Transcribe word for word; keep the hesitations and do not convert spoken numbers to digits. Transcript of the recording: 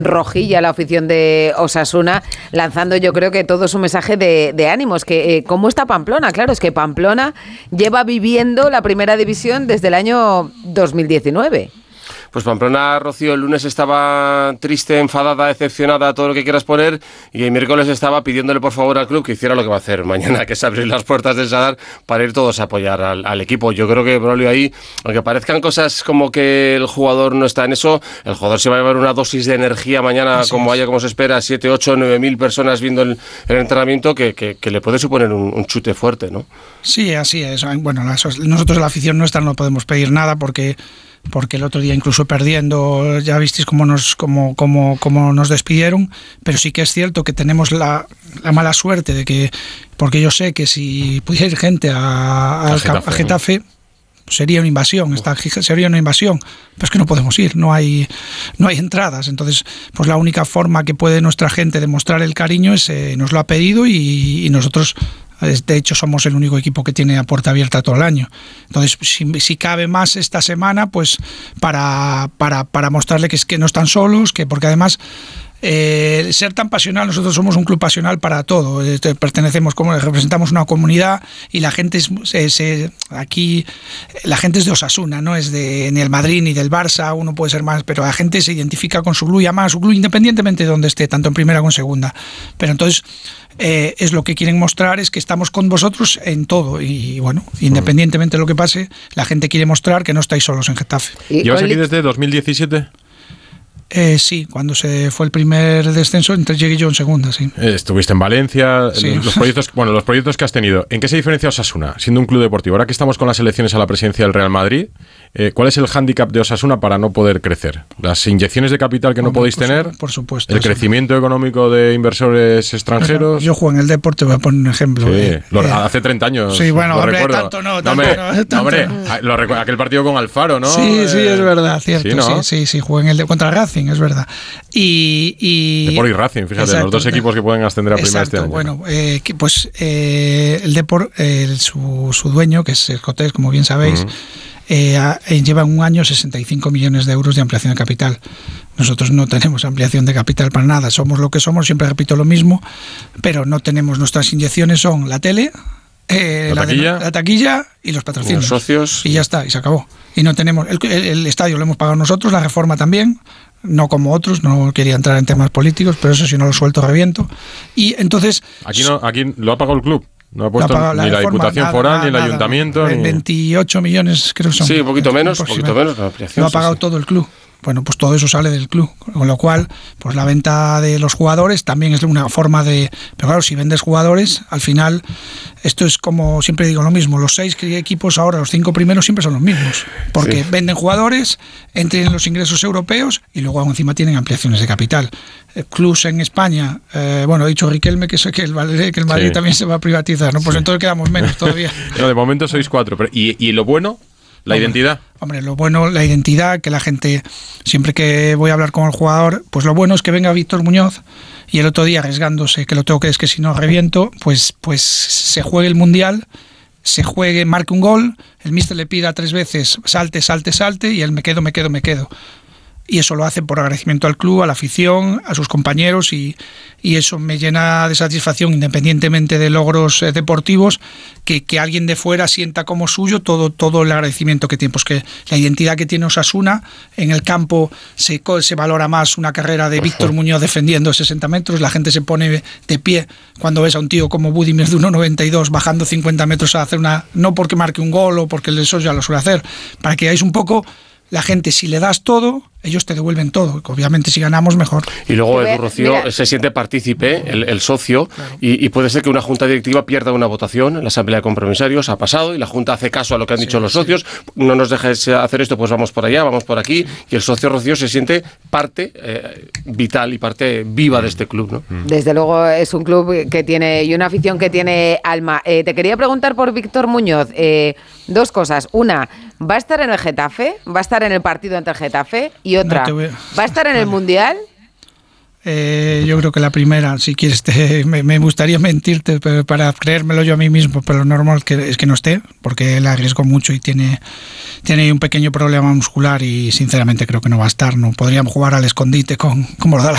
rojilla la afición de Osasuna, lanzando yo creo que todo su mensaje de, de ánimos, que eh, ¿cómo está Pamplona? Claro, es que Pamplona lleva viviendo la primera división desde el año dos mil diecinueve. Pues Pamplona, Rocío, el lunes estaba triste, enfadada, decepcionada, todo lo que quieras poner, y el miércoles estaba pidiéndole por favor al club que hiciera lo que va a hacer mañana, que es abrir las puertas del Sadar para ir todos a apoyar al, al equipo. Yo creo que, Braulio, ahí, aunque parezcan cosas como que el jugador no está en eso, el jugador se va a llevar una dosis de energía mañana, así como es. Haya, como se espera, siete, ocho, nueve mil personas viendo el, el entrenamiento, que, que, que le puede suponer un, un chute fuerte, ¿no? Sí, así es. Bueno, nosotros la afición nuestra no podemos pedir nada porque... porque el otro día incluso perdiendo ya visteis cómo nos, cómo, cómo, cómo nos despidieron, pero sí que es cierto que tenemos la, la mala suerte de que, porque yo sé que si pudiera ir gente a, a, a Getafe, a Getafe sería una invasión, esta, sería una invasión, pero es que no podemos ir, no hay, no hay entradas, entonces pues la única forma que puede nuestra gente demostrar el cariño es, eh, nos lo ha pedido y, y nosotros... De hecho, somos el único equipo que tiene a puerta abierta todo el año. Entonces, si, si cabe más esta semana, pues para, para, para mostrarle que, es, que no están solos, que porque además... Eh, ser tan pasional, nosotros somos un club pasional para todo, eh, pertenecemos, como representamos una comunidad y la gente es, es eh, aquí la gente es de Osasuna, no es de ni el Madrid ni del Barça, uno puede ser más, pero la gente se identifica con su club y ama a su club independientemente de donde esté, tanto en primera como en segunda. Pero entonces eh, es lo que quieren mostrar, es que estamos con vosotros en todo y bueno, independientemente de lo que pase, la gente quiere mostrar que no estáis solos en Getafe. ¿Llevas aquí desde dos mil diecisiete? Eh, sí, cuando se fue el primer descenso, entonces llegué yo en segunda, sí. Eh, estuviste en Valencia, sí. los proyectos, bueno, los proyectos que has tenido. ¿En qué se diferencia Osasuna, siendo un club deportivo? Ahora que estamos con las elecciones a la presidencia del Real Madrid, eh, ¿cuál es el hándicap de Osasuna para no poder crecer? ¿Las inyecciones de capital que no Hombre, podéis por tener? Su, por supuesto. ¿El crecimiento económico de inversores extranjeros? Yo juego en el deporte, voy a poner un ejemplo. Sí, eh, lo, eh, hace treinta años. Sí, bueno, lo hombre, recuerdo. tanto no, tanto no, hombre, no. Tanto hombre, no. Lo recuerdo, aquel partido con Alfaro, ¿no? Sí, sí, eh, es verdad, cierto. Sí, ¿no? sí, sí, sí, jugué en el de, contra el Racing, es verdad. Y, y Depor y Racing, fíjate, exacto, los dos equipos que pueden ascender a primera este año. Bueno, eh, que, pues eh, el Depor, eh, su, su dueño, que es el Cotés, como bien sabéis, uh-huh. eh, a, eh, lleva un año sesenta y cinco millones de euros de ampliación de capital. Nosotros no tenemos ampliación de capital para nada, somos lo que somos, siempre repito lo mismo, pero no tenemos, nuestras inyecciones son la tele, eh, la, la, taquilla. De, la taquilla y los patrocinios. Los socios. Y ya está, y se acabó. Y no tenemos, el, el, el estadio lo hemos pagado nosotros, la reforma también. No como otros, no quería entrar en temas políticos, pero eso si no lo suelto reviento. Y entonces... Aquí no, aquí lo ha pagado el club. No ha puesto la ni la reforma, Diputación nada, Foral, nada, ni el nada, Ayuntamiento. Ni... veintiocho millones creo que son. Sí, un poquito menos, un poquito menos. La lo ha pagado sí, sí. todo el club. Bueno, pues todo eso sale del club, con lo cual, pues la venta de los jugadores también es una forma de... Pero claro, si vendes jugadores, al final, esto es como, siempre digo lo mismo, los seis equipos ahora, los cinco primeros siempre son los mismos, porque sí. venden jugadores, entran en los ingresos europeos y luego encima tienen ampliaciones de capital. Clubs en España, eh, bueno, ha dicho Riquelme que, que el, que el Madrid sí. también se va a privatizar, ¿no? Pues sí. entonces quedamos menos todavía. No, de momento sois cuatro, pero ¿y, y lo bueno? ¿La hombre, identidad? Hombre, lo bueno, la identidad, que la gente, siempre que voy a hablar con el jugador, pues lo bueno es que venga Víctor Muñoz y el otro día arriesgándose, que lo tengo que es que si no reviento, pues, pues se juegue el Mundial, se juegue, marque un gol, el míster le pida tres veces, salte, salte, salte, y él me quedo, me quedo, me quedo. Y eso lo hace por agradecimiento al club, a la afición, a sus compañeros y, y eso me llena de satisfacción independientemente de logros eh, deportivos, que, que alguien de fuera sienta como suyo todo, todo el agradecimiento que tiene. Pues que la identidad que tiene Osasuna, en el campo se, se valora más una carrera de Víctor Muñoz defendiendo sesenta metros, la gente se pone de pie cuando ves a un tío como Budimir de uno noventa y dos bajando cincuenta metros a hacer una, no porque marque un gol o porque eso ya lo suele hacer, para que veáis un poco. La gente, si le das todo, ellos te devuelven todo. Obviamente, si ganamos, mejor. Y luego, Edu Rocío, Mira. se siente partícipe, el, el socio, claro. y, y puede ser que una junta directiva pierda una votación en la asamblea de compromisarios. Ha pasado y la junta hace caso a lo que han sí, dicho los socios. Sí. No nos dejes hacer esto, pues vamos por allá, vamos por aquí. Sí. Y el socio Rocío se siente parte eh, vital y parte viva de este club, ¿no? Desde luego es un club que tiene y una afición que tiene alma. Eh, te quería preguntar por Víctor Muñoz. Eh, dos cosas. Una, ¿va a estar en el Getafe? ¿Va a estar en el partido ante el Getafe? Y otra, no ¿va a estar en el vale. Mundial? Eh, yo creo que la primera, si quieres, te, me, me gustaría mentirte pero para creérmelo yo a mí mismo, pero lo normal que, es que no esté, porque él arriesgó mucho y tiene, tiene un pequeño problema muscular y sinceramente creo que no va a estar. No podríamos jugar al escondite con, como lo da la